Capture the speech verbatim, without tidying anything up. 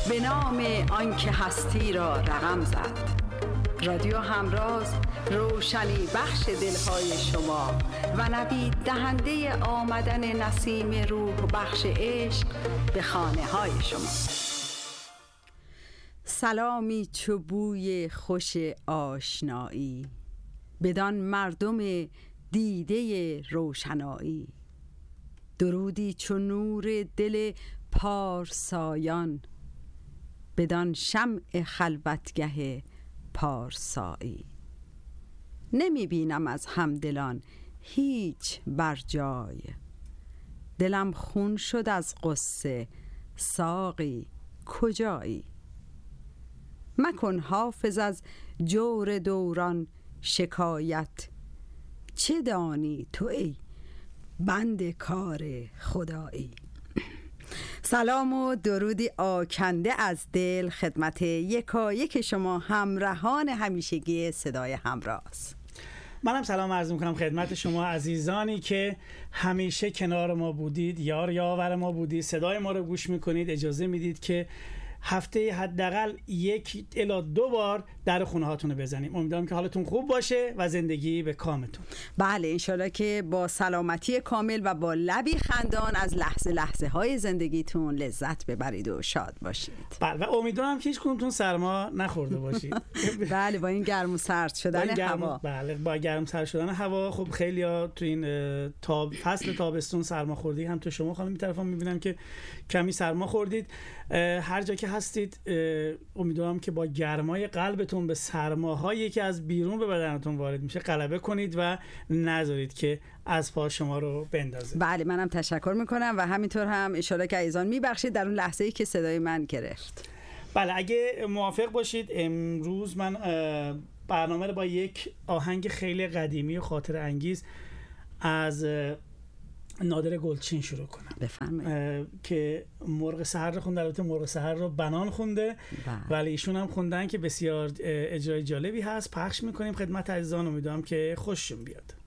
به نام آنکه هستی را رقم زد. رادیو همراز، روشنی بخش دلهای شما و نوید دهنده آمدن نسیم روح بخش عشق به خانه های شما. سلامی چو بوی خوش آشنایی، بدان مردم دیده روشنایی. درودی چو نور دل پارسایان، بدان شمع خلوتگه پارسایی. نمی بینم از همدلان هیچ بر جای، دلم خون شد از غصه ساقی کجایی. مکن حافظ از جور دوران شکایت، چه دانی تو ای بند کار خدایی. سلام و درودی آکنده از دل خدمت یکایک شما همراهان همیشگی صدای همراز. منم سلام عرض میکنم خدمت شما عزیزانی که همیشه کنار ما بودید، یار یاور ما بودید، صدای ما رو گوش میکنید. اجازه میدید که هفته حداقل یک الی دو بار در خونه هاتون رو بزنیم. امیدوارم که حالتون خوب باشه و زندگی به کامتون. بله، انشالله که با سلامتی کامل و با لبی خندان از لحظه لحظه های زندگیتون لذت ببرید و شاد باشید. بله، و امیدوارم که هیچ کدومتون سرما نخورده باشید. بله، با این گرم و سرد شدن گرم... هوا. بله، با گرم سرد شدن هوا. خب خیلی‌ها تو این تاب فصل تابستون سرما خوردی. هم تو شما خانم طرفم می‌بینم که کمی سرما خوردید. هر جا که هستید امیدوارم که با گرمای قلبتون به سرماهایی که از بیرون به بدنتون وارد میشه غلبه کنید و نذارید که از پا شما رو بندازه. بله، منم تشکر میکنم و همینطور هم اشاره که عزیزان میبخشید در اون لحظه‌ای که صدای من گرفت. بله، اگه موافق باشید امروز من برنامه رو با یک آهنگ خیلی قدیمی و خاطره انگیز از نادر گلچین شروع کنم. بفرمایید. که مرغ سحر رو خونده. البته مرغ سحر رو بنان خونده، ولی ایشون هم خوندن که بسیار اجرای جالبی هست. پخش میکنیم خدمت عزیزان، امیدوارم که خوششون بیاد.